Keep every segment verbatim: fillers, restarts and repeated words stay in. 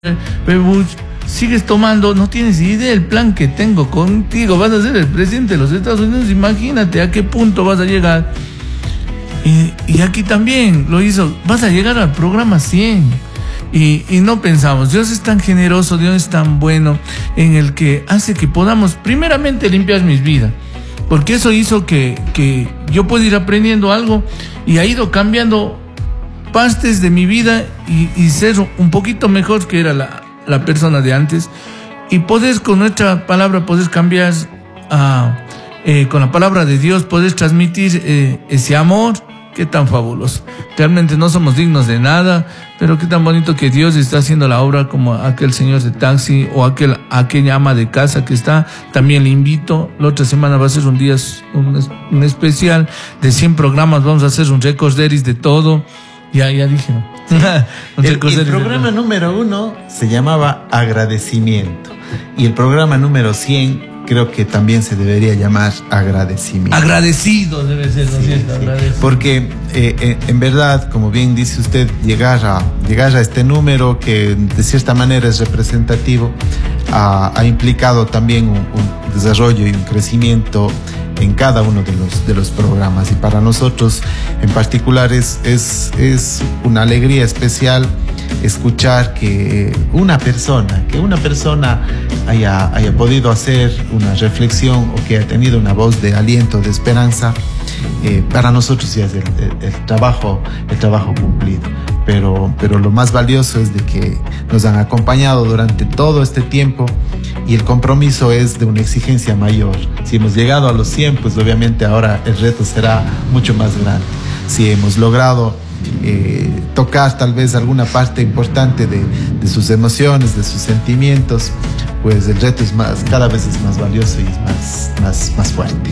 Bush, sigues tomando, no tienes idea del plan que tengo contigo, vas a ser el presidente de los Estados Unidos, imagínate a qué punto vas a llegar. Y, y aquí también lo hizo, vas a llegar al programa cien. Y, y no pensamos, Dios es tan generoso, Dios es tan bueno, en el que hace que podamos primeramente limpiar mis vidas, porque eso hizo que, que yo pueda ir aprendiendo algo y ha ido cambiando partes de mi vida y, y ser un poquito mejor que era la, la persona de antes, y poder con nuestra palabra poder cambiar uh, eh, con la palabra de Dios, poder transmitir eh, ese amor. Qué tan fabuloso. Realmente no somos dignos de nada, pero qué tan bonito que Dios está haciendo la obra, como aquel señor de taxi o aquel, aquella ama de casa que está. También le invito, la otra semana va a ser un día, un, un especial de cien programas, vamos a hacer un recorderis de todo. Ya, ya dije, ¿no? Sí. el, el programa de... número uno se llamaba Agradecimiento, y el programa número cien creo que también se debería llamar Agradecimiento. Agradecido debe ser, ¿no? Sí, sí. Porque eh, eh, en verdad, como bien dice usted, llegar a, llegar a este número que de cierta manera es representativo, ha, ha implicado también un, un desarrollo y un crecimiento en cada uno de los, de los programas, y para nosotros en particular es, es, es una alegría especial escuchar que una persona, que una persona haya, haya podido hacer una reflexión o que haya tenido una voz de aliento, de esperanza. Eh, para nosotros ya es el, el, el trabajo, el trabajo cumplido. Pero, pero lo más valioso es de que nos han acompañado durante todo este tiempo, y el compromiso es de una exigencia mayor. Si hemos llegado a los cien, pues obviamente ahora el reto será mucho más grande. Si hemos logrado eh, tocar tal vez alguna parte importante de, de sus emociones, de sus sentimientos, pues el reto es más, cada vez es más valioso y es más, más, más fuerte.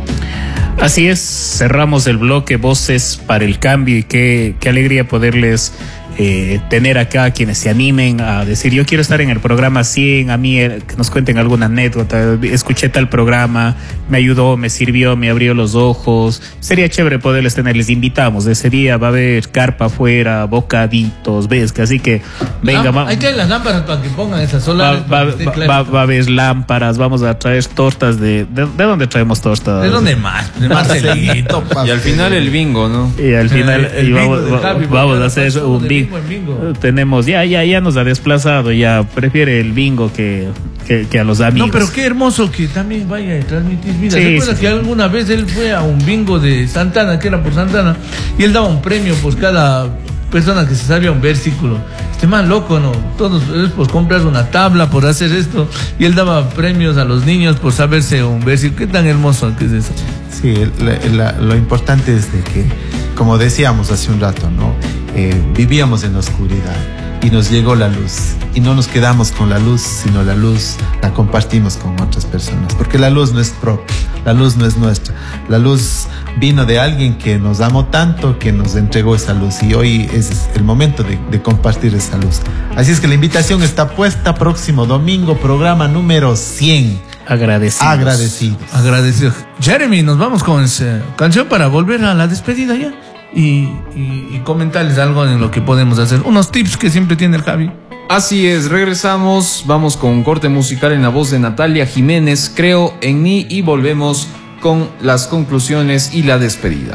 Así es, cerramos el bloque Voces para el Cambio, y qué, qué alegría poderles eh, tener acá a quienes se animen a decir: yo quiero estar en el programa cien, a mí eh, que nos cuenten alguna anécdota, escuché tal programa, me ayudó, me sirvió, me abrió los ojos. Sería chévere poderles tener, les invitamos, ese día va a haber carpa afuera, bocaditos, ves que así que venga. Ah, hay que las lámparas para que pongan esas solares. Va, va, va, va, va a haber lámparas, vamos a traer tortas de... ¿De, de dónde traemos tortas? ¿De dónde más? De Marcelito. Y al final el bingo, ¿no? Y al final el, el y vamos, bingo Javi, vamos a hacer un bingo. bingo. Tenemos, ya, ya, ya nos ha desplazado, ya prefiere el bingo que, que, que a los amigos. No, pero qué hermoso que también vaya a transmitir vida. Sí, ¿Se acuerda sí, que sí. alguna vez él fue a un bingo de Santana, que era por Santana, y él daba un premio por cada persona que se sabía un versículo? Este man loco, ¿no? Todos, pues compras una tabla por hacer esto, y él daba premios a los niños por saberse un versículo. Qué tan hermoso que es eso. Sí, la, la, lo importante es de que, como decíamos hace un rato, ¿no? Eh, vivíamos en la oscuridad y nos llegó la luz, y no nos quedamos con la luz, sino la luz la compartimos con otras personas, porque la luz no es propia, la luz no es nuestra, la luz vino de alguien que nos amó tanto, que nos entregó esa luz, y hoy es el momento de, de compartir esa luz. Así es que la invitación está puesta: próximo domingo, programa número cien. Agradecidos. Agradecidos. Agradecidos. Jeremy, nos vamos con esa canción para volver a la despedida ya. Y, y, y comentarles algo en lo que podemos hacer. Unos tips que siempre tiene el Javi. Así es, regresamos, vamos con un corte musical en la voz de Natalia Jiménez, Creo en mí, y volvemos con las conclusiones y la despedida.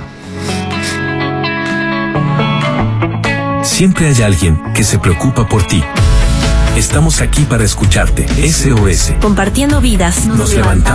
Siempre hay alguien que se preocupa por ti. Estamos aquí para escucharte. S O S. Compartiendo vidas. Nos, Nos levantamos. levantamos.